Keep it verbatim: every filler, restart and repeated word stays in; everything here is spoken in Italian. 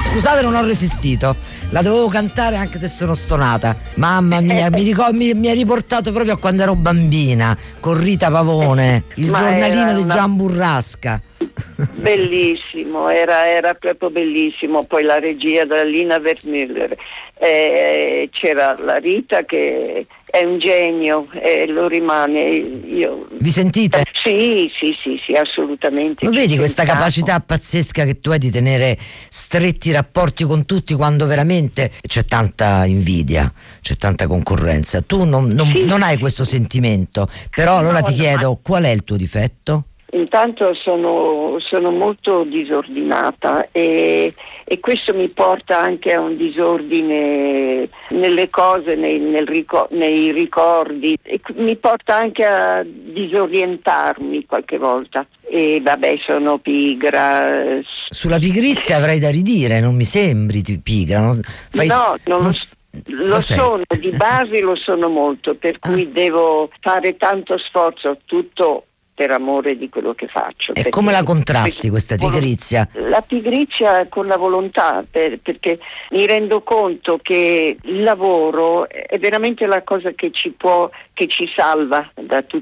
Scusate, non ho resistito, la dovevo cantare anche se sono stonata. Mamma mia, mi, ricor- mi, mi ha riportato proprio a quando ero bambina con Rita Pavone, il Ma giornalino era di una- Gian Burrasca. Bellissimo, era, era proprio bellissimo. Poi la regia da Lina Wertmüller, eh, c'era la Rita che è un genio e lo rimane. Io... Vi sentite? Sì, sì, sì, sì, assolutamente. Lo ci vedi questa sentiamo. capacità pazzesca che tu hai di tenere stretti rapporti con tutti quando veramente c'è tanta invidia, c'è tanta concorrenza? Tu non, non- Sì. non hai questo sentimento, però allora No, ti no, chiedo qual è il tuo difetto? Intanto sono, sono molto disordinata e, e questo mi porta anche a un disordine nelle cose, nei, nel ricor- nei ricordi, e mi porta anche a disorientarmi qualche volta. E vabbè, sono pigra. Sulla pigrizia avrei da ridire, non mi sembri ti- pigra. Non, fai- No, non non lo, f- lo sei. sono, di base lo sono molto, per Ah. cui devo fare tanto sforzo, tutto per amore di quello che faccio. E perché- come la contrasti questa pigrizia? La pigrizia con la volontà, per- perché mi rendo conto che il lavoro è veramente la cosa che ci può, che ci salva da tutti